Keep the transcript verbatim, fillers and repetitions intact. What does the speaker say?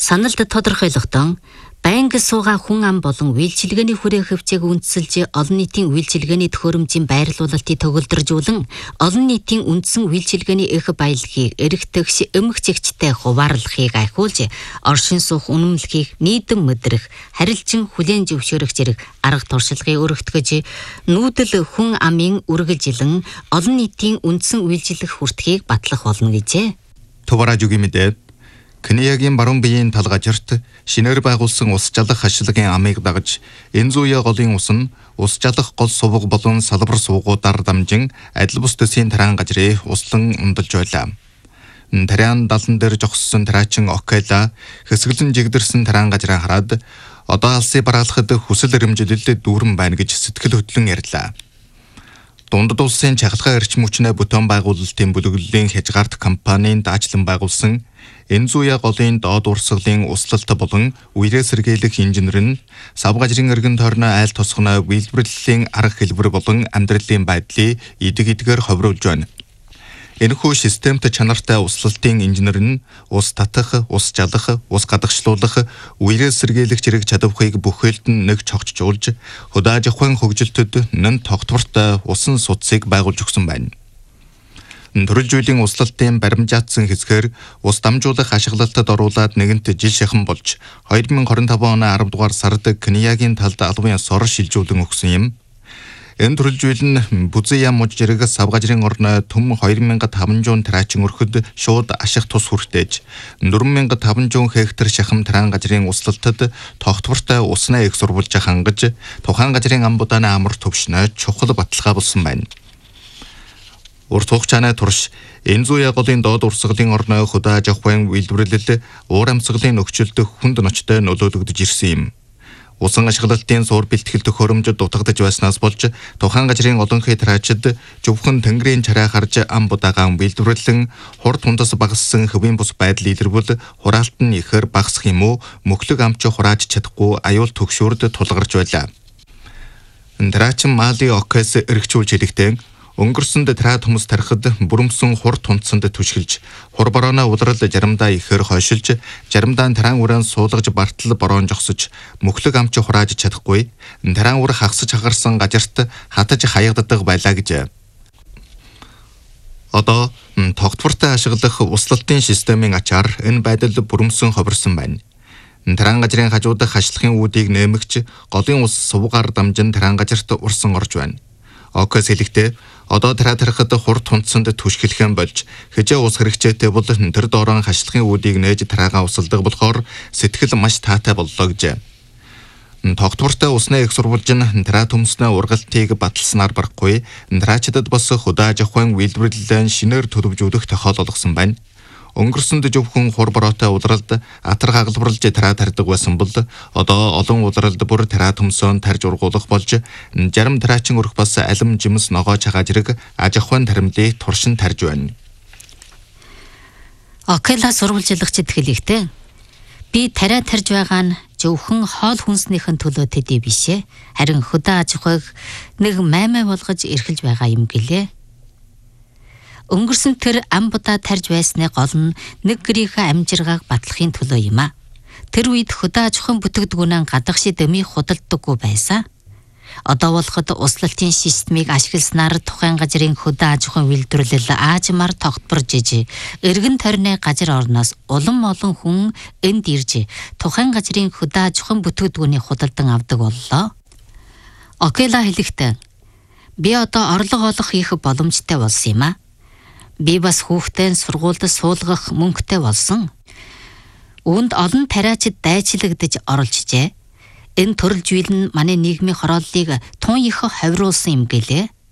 Саналд тодорхойлохдон байнга суугаа хүн ам болон үйлчилгээний хүрээ хөвцөг үндэслэж олон нийтийн үйлчилгээний төхөөрөмжийн байрлуулалтыг төгөлдржүүлэн олон нийтийн үндсэн үйлчилгээний их баялагийг эргэтгш өмг чигчтэй хуваарлахыг айхуулж оршин суух үнэмлэхийг нийтэм мэдрэх харилцан хүлээн зөвшөөрөх зэрэг арга туршлагыг өргөтгөж нүүдэл хүн амын үргэлжилэн олон нийтийн үндсэн үйлчилэх хүртхийг батлах болно гэжээ. Тувааражугийн мэдээд Кениягийн баруун биеийн талгажирт шинээр байгуулсан ус жалах хашлагын амыг дагаж Энзуя голын ус нь ус жалах гол сувг болон салбар суугуудаар дамжин адил бус төсийн тараан газрыг услан ундалж байлаа. Тариан далан дээр жогссон тараачин Окела хэсгэлэн жигдэрсэн тараан газраа хараад одоо алсыг бараалахад хүсэл эрмжилэлд дүүрэн байна гэж сэтгэл хөдлөн ярьлаа. Дундад улсын чахалгаа эрчим хүчний бүтээн байгуулалтын бүлэглэлийн хязгаарт компанийн даачлан байгуулсан Энзуя голын доод урсгалын услалт болон үерээ сэргийлэх инженер нь сав газрын эргэн тойрны айл тосгоно үйлдвэрлэлийн арга хэлбэр болон амьдралын байдлыг идэг идгээр ховруулж байна. Энэхүү системт чанартай услалтын инженер нь ус татах, ус жалах, ус гадагшлуулах, үерээ сэргийлэх зэрэг чадварыг бүхэлд нь нэг чогтжуулж, худааж ахын хөгжилтөд нэн тогтвортой усан судсыг байгуулж өгсөн байна. Төрөлжүйлийн услалтын баримжаатсан хэсгээр ус дамжуулах ашиглалтад оруулаад нэгэнт жил шахан болж хоёр мянга хорин таван оны арав дугаар сард Кениягийн талд албан ёсоор шилжүүлэн өгсөн юм. Энэ төрөлжүүл нь Бузия муж зэрэг сав газрын орны төм хоёр мянга таван зуун тараачин өрхөд шууд ашиг тус хүртээж дөрвөн мянга таван зуун хектар шахам тараан газрын услалтад тогтвортой уснаа их сурвалж хангаж тухайн газрын амбудааны амар төвшнөө чухал баталгаа болсон байна. Урт хугацааны турш Энзуя голын доод урсгалын орны худааж ахын үйлдвэрлэл уур амьсгалын нөхцөлд хүнд ночтой нөлөөлөгдөж ирсэн юм. Усан ашиглалтын суур бэлтгэл төхөөрөмжөд дутагдж байснаас болж тухайн газрын олонхий тараачид зөвхөн тэнгэрийн чараа харж ам будагаан үйлдвэрлэн хурд тундас багассан хөвийн бус байдал илэрвэл хураалт нь ихээр багасах юм уу мөхлөг амч хурааж чадахгүй аюул төгшөөрд тулгарч байлаа. Тараачин Мали Окес эргчүүлж хэлэхдээ өнгөрсөнд тараад хүмүүс тарихад бүрэмсэн хур тунцсанд түшгэлж хур борооно улрал жарамдаа ихээр хойшилж жарамдаан тараан уран суулгаж бартал бороон жогсож мөхлөг амч хурааж чадахгүй тараан ур хагсаж хагарсан газарт хатаж хаягддаг байлаа гэж. Одоо тогтвортой ашиглах услалтын системийн ачаар энэ байдал бүрэмсэн ховирсон байна. Тараан газрын хажуудах хашлахын үүдийг нэмэгч голын ус сувгаар дамжин тараан газарт урсан орж байна. Окес хэлэхдээ одоо тараа тарихад хур тунцсанд түшгэлхэн болж хэжээ ус хэрэгцээтэй бол тэр доорон хашлахын үүдийг нээж тараагаа усалдаг болохоор сэтгэл маш таатай боллоо гэж. Тогтвортой усны их сурвалж нь тараа төмснөө ургалтыг баталснаар барахгүй тараачдад бас худааж ахын үйлдвэрлэлэн шинээр төлөвжүүлэх тохиолдол олгосон байна. Өнгөрсөнд зөвхөн хур бороотой улралд атар хагалбарлаж тараа тарьдаг байсан бол одоо олон улралд бүр тараа төмсөн тарж ургуулах болж жарим тараачин өрх бас алим жимс ногоо чагаа зэрэг аж ахуйн таримлыг туршин тарж байна. Окела сурвалжлагчид хэлэхдээ би тараа тарж байгаа нь зөвхөн хоол хүнснийхэн төлөө төдий бишээ харин хөдөө аж ахуйг нэг маймай болгож эрхэлж байгаа юм гэлээ. Өнгөрсөн тэр амбудаа тарж байсны гол нь нэг гэрийнхээ амжиргааг батлахын төлөө юм а. Тэр үед хөдөө аж ахуйн бүтээгдэхүүнээ гадагшид өмийг худалдаггүй байсан. Одоо болоход услалтын системийг ашигласнаар тухайн газрын хөдөө аж ахуйн үйлдвэрлэл аажмаар тогтворж иж эргэн тойрны газар орноос улам олон хүн энд ирж тухайн газрын хөдөө аж ахуйн бүтээгдэхүүнийг худалдан авдаг боллоо. Окела хэлэхдээ би одоо орлого олох их боломжтой болсон юм а. Би бас хүүхдээ сургуульд суулгах мөнгөтэй болсон. Үүнд олон тариачид дайчлагдж оролцжээ. Энэ төрөлжүүл нь манай нийгмийн хорооллыг тун их ховируулсан юм гэлээ.